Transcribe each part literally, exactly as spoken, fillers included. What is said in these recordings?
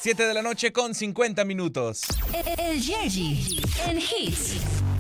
siete de la noche con cincuenta minutos. El Yerji en Hits.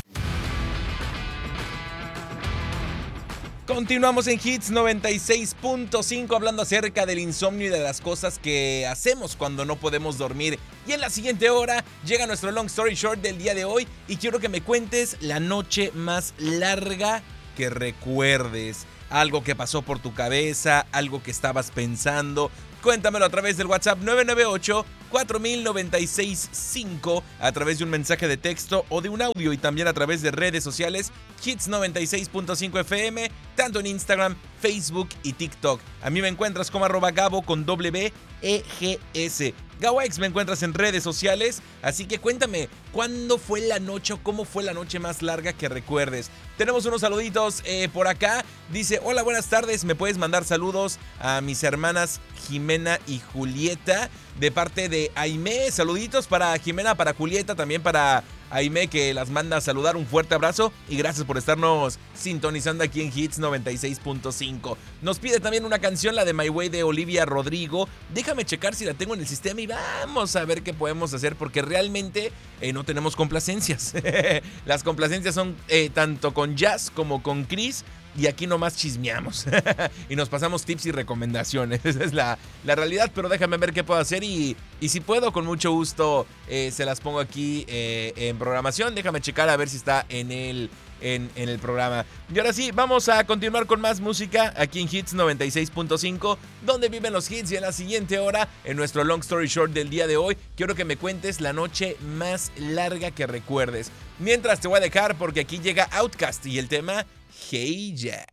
Continuamos en Hits noventa y seis punto cinco hablando acerca del insomnio y de las cosas que hacemos cuando no podemos dormir. Y en la siguiente hora llega nuestro long story short del día de hoy y quiero que me cuentes la noche más larga que recuerdes. Algo que pasó por tu cabeza, algo que estabas pensando. Cuéntamelo a través del WhatsApp nueve nueve ocho, cuatro mil noventa y seis cinco, a través de un mensaje de texto o de un audio y también a través de redes sociales Hits noventa y seis punto cinco F M, tanto en Instagram, Facebook y TikTok. A mí me encuentras como arroba Gabo con W E G S. GaboX me encuentras en redes sociales, así que cuéntame, ¿cuándo fue la noche o cómo fue la noche más larga que recuerdes? Tenemos unos saluditos eh, por acá. Dice, hola, buenas tardes, ¿me puedes mandar saludos a mis hermanas Jimena y Julieta de parte de Aimé? Saluditos para Jimena, para Julieta, también para Aimé, que las manda a saludar. Un fuerte abrazo y gracias por estarnos sintonizando aquí en Hits noventa y seis punto cinco. Nos pide también una canción, la de My Way de Olivia Rodrigo. Déjame checar si la tengo en el sistema y vamos a ver qué podemos hacer, porque realmente eh, no tenemos complacencias. Las complacencias son eh, tanto con Jazz como con Chris. Y aquí nomás chismeamos y nos pasamos tips y recomendaciones. Esa es la, la realidad, pero déjame ver qué puedo hacer y, y si puedo, con mucho gusto eh, se las pongo aquí eh, en programación. Déjame checar a ver si está en el, en, en el programa. Y ahora sí, vamos a continuar con más música aquí en Hits noventa y seis punto cinco, donde viven los hits. Y en la siguiente hora, en nuestro long story short del día de hoy, quiero que me cuentes la noche más larga que recuerdes. Mientras te voy a dejar porque aquí llega Outkast y el tema Hey Ya.